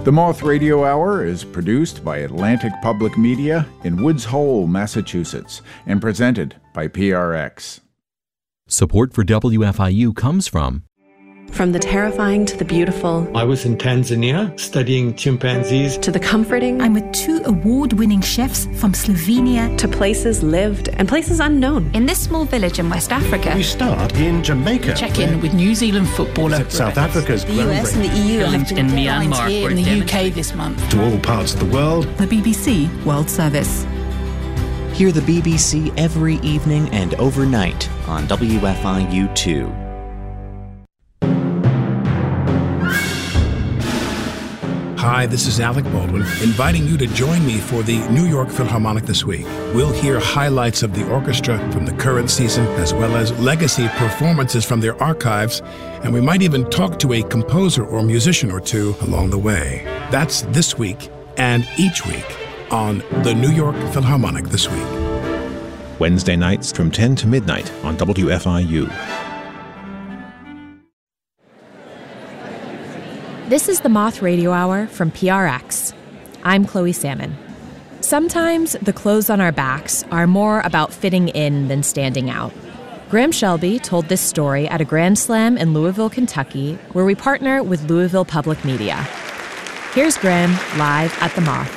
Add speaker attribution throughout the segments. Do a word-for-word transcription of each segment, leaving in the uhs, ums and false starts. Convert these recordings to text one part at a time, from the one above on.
Speaker 1: The Moth Radio Hour is produced by Atlantic Public Media in Woods Hole, Massachusetts, and presented by P R X.
Speaker 2: Support for W F I U comes from
Speaker 3: From the terrifying to the beautiful.
Speaker 4: I was in Tanzania studying chimpanzees.
Speaker 3: To the comforting.
Speaker 5: I'm with two award-winning chefs from Slovenia.
Speaker 3: To places lived and places unknown.
Speaker 6: In this small village in West Africa.
Speaker 7: We start in Jamaica.
Speaker 8: Check in with New Zealand footballer.
Speaker 7: South Africa's
Speaker 9: the U S and the E U have been
Speaker 8: in Myanmar
Speaker 9: here
Speaker 8: in the U K this month.
Speaker 7: To all parts of the world.
Speaker 5: The B B C World Service.
Speaker 10: Hear the B B C every evening and overnight on W F I U two.
Speaker 11: Hi, this is Alec Baldwin, inviting you to join me for the New York Philharmonic this week. We'll hear highlights of the orchestra from the current season, as well as legacy performances from their archives, and we might even talk to a composer or musician or two along the way. That's this week and each week on the New York Philharmonic this week.
Speaker 12: Wednesday nights from ten to midnight on W F I U.
Speaker 13: This is the Moth Radio Hour from P R X. I'm Chloe Salmon. Sometimes the clothes on our backs are more about fitting in than standing out. Graham Shelby told this story at a Grand Slam in Louisville, Kentucky, where we partner with Louisville Public Media. Here's Graham live at the Moth.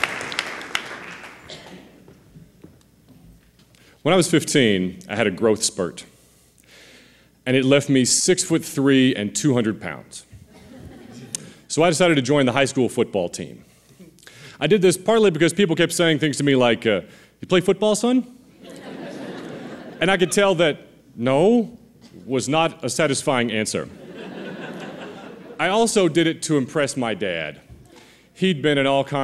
Speaker 14: When I was fifteen, I had a growth spurt, and it left me six foot three and two hundred pounds. So I decided to join the high school football team. I did this partly because people kept saying things to me like, uh, you play football, son? And I could tell that no was not a satisfying answer. I also did it to impress my dad. He'd been in all kinds